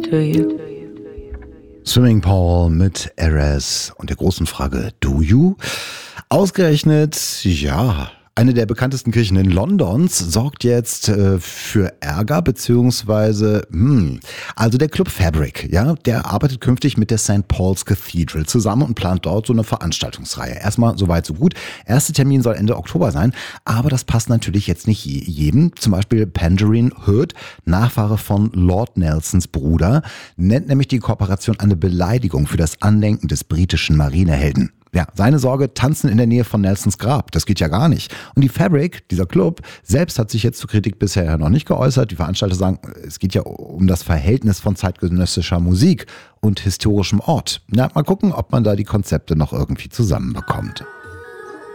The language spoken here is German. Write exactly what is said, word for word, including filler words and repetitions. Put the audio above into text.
to you. Swimming Pool mit Erez und der großen Frage, do you? Ausgerechnet, ja, eine der bekanntesten Kirchen in Londons sorgt jetzt äh, für Ärger, beziehungsweise, hm, also der Club Fabric, ja, der arbeitet künftig mit der Saint Paul's Cathedral zusammen und plant dort so eine Veranstaltungsreihe. Erstmal soweit so gut. Erster Termin soll Ende Oktober sein, aber das passt natürlich jetzt nicht jedem. Zum Beispiel Penderyn Hood, Nachfahre von Lord Nelsons Bruder, nennt nämlich die Kooperation eine Beleidigung für das Andenken des britischen Marinehelden. Ja, seine Sorge, tanzen in der Nähe von Nelsons Grab, das geht ja gar nicht. Und die Fabric, dieser Club, selbst hat sich jetzt zur Kritik bisher noch nicht geäußert. Die Veranstalter sagen, es geht ja um das Verhältnis von zeitgenössischer Musik und historischem Ort. Na, mal gucken, ob man da die Konzepte noch irgendwie zusammenbekommt.